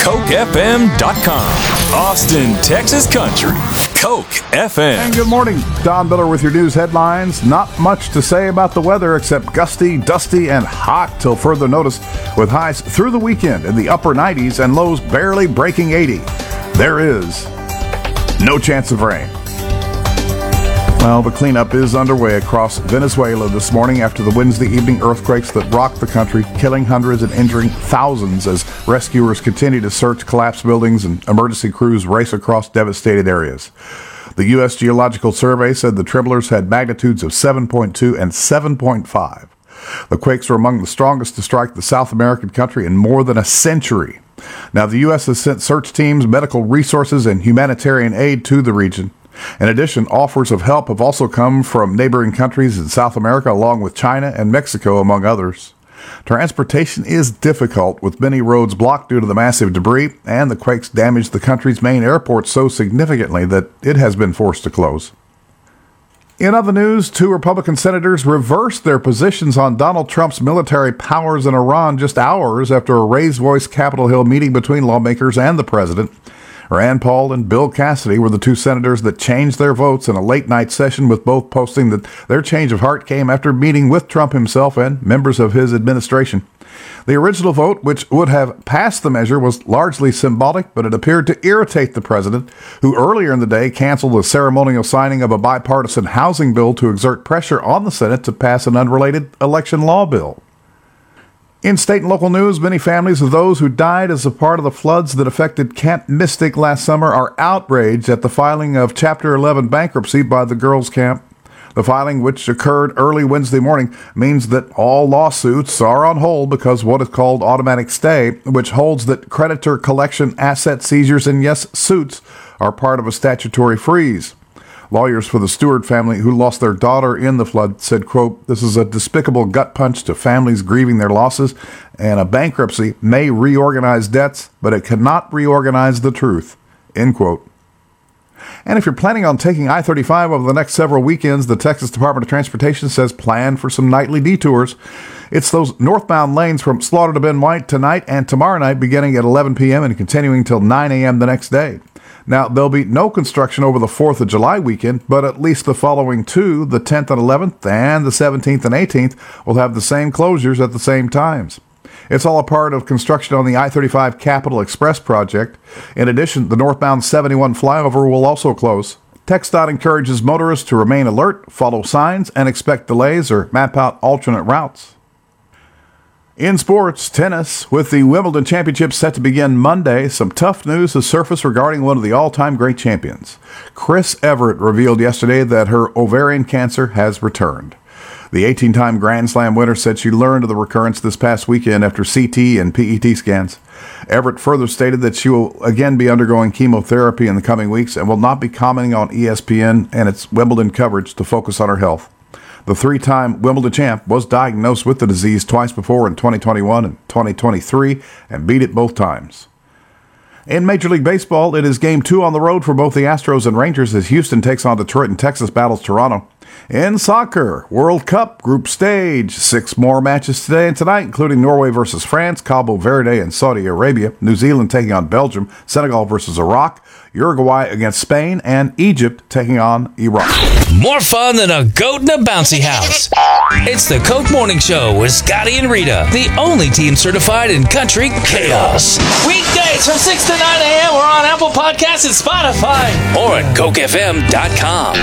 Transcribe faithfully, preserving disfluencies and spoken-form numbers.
Coke F M dot com. Austin, Texas country. Coke F M. And good morning. Don Miller with your news headlines. Not much to say about the weather except gusty, dusty, and hot till further notice, with highs through the weekend in the upper nineties and lows barely breaking eighty. There is no chance of rain. Well, the cleanup is underway across Venezuela this morning after the Wednesday evening earthquakes that rocked the country, killing hundreds and injuring thousands as rescuers continue to search collapsed buildings and emergency crews race across devastated areas. The U S Geological Survey said the tremblers had magnitudes of seven point two and seven point five. The quakes were among the strongest to strike the South American country in more than a century. Now, the U S has sent search teams, medical resources, and humanitarian aid to the region. In addition, offers of help have also come from neighboring countries in South America, along with China and Mexico, among others. Transportation is difficult, with many roads blocked due to the massive debris, and the quakes damaged the country's main airport so significantly that it has been forced to close. In other news, two Republican senators reversed their positions on Donald Trump's military powers in Iran just hours after a raised voice Capitol Hill meeting between lawmakers and the president. Rand Paul and Bill Cassidy were the two senators that changed their votes in a late-night session, with both posting that their change of heart came after meeting with Trump himself and members of his administration. The original vote, which would have passed the measure, was largely symbolic, but it appeared to irritate the president, who earlier in the day canceled the ceremonial signing of a bipartisan housing bill to exert pressure on the Senate to pass an unrelated election law bill. In state and local news, many families of those who died as a part of the floods that affected Camp Mystic last summer are outraged at the filing of Chapter eleven bankruptcy by the girls' camp. The filing, which occurred early Wednesday morning, means that all lawsuits are on hold because of what is called automatic stay, which holds that creditor collection, asset seizures, and yes, suits are part of a statutory freeze. Lawyers for the Stewart family, who lost their daughter in the flood, said, quote, "This is a despicable gut punch to families grieving their losses, and a bankruptcy may reorganize debts, but it cannot reorganize the truth," end quote. And if you're planning on taking I thirty-five over the next several weekends, the Texas Department of Transportation says plan for some nightly detours. It's those northbound lanes from Slaughter to Ben White tonight and tomorrow night, beginning at eleven p.m. and continuing till nine a.m. the next day. Now, there'll be no construction over the fourth of July weekend, but at least the following two, the tenth and eleventh, and the seventeenth and eighteenth, will have the same closures at the same times. It's all a part of construction on the I thirty-five Capital Express project. In addition, the northbound seventy-one flyover will also close. TxDOT encourages motorists to remain alert, follow signs, and expect delays or map out alternate routes. In sports, tennis, with the Wimbledon Championship set to begin Monday, some tough news has surfaced regarding one of the all-time great champions. Chris Evert revealed yesterday that her ovarian cancer has returned. The eighteen-time Grand Slam winner said she learned of the recurrence this past weekend after C T and P E T scans. Everett further stated that she will again be undergoing chemotherapy in the coming weeks and will not be commenting on E S P N and its Wimbledon coverage to focus on her health. The three-time Wimbledon champ was diagnosed with the disease twice before in twenty twenty-one and twenty twenty-three and beat it both times. In Major League Baseball, it is game two on the road for both the Astros and Rangers as Houston takes on Detroit and Texas battles Toronto. In soccer, World Cup group stage, six more matches today and tonight, including Norway versus France, Cabo Verde and Saudi Arabia, New Zealand taking on Belgium, Senegal versus Iraq, Uruguay against Spain, and Egypt taking on Iraq. More fun than a goat in a bouncy house. It's the Coke Morning Show with Scotty and Rita, the only team certified in country chaos. Weekdays from six to nine a.m. We're on Apple Podcasts and Spotify. Or at Coke F M dot com.